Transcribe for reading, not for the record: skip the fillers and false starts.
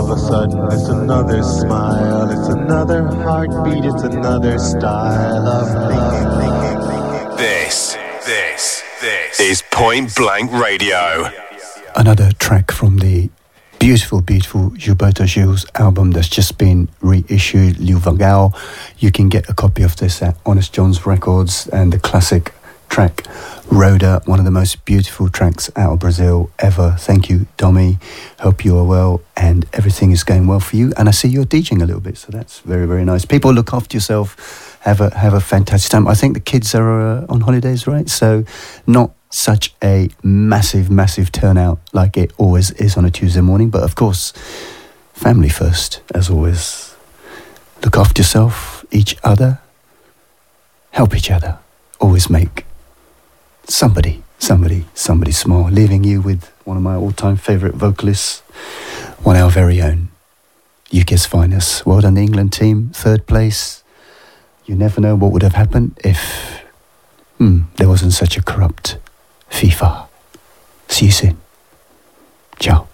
of a sudden it's another smile, it's another heartbeat, it's another style of thinking. This is Point Blank Radio. Another track from the beautiful Gilberto Gil's album that's just been reissued, Liu Vagao. You can get a copy of this at Honest John's Records, and the classic track Rhoda, one of the most beautiful tracks out of Brazil ever. Thank you, Domi. Hope you are well and everything is going well for you. And I see you're DJing a little bit, so that's very, very nice. People, look after yourself. Have a fantastic time. I think the kids are on holidays, right? So not such a massive turnout like it always is on a Tuesday morning. But of course, family first, as always. Look after yourself, each other, help each other. Always make somebody smile. Leaving you with one of my all-time favourite vocalists, one of our very own, UK's finest. Well done, the England team, 3rd place. You never know what would have happened if there wasn't such a corrupt FIFA. See you soon. Ciao.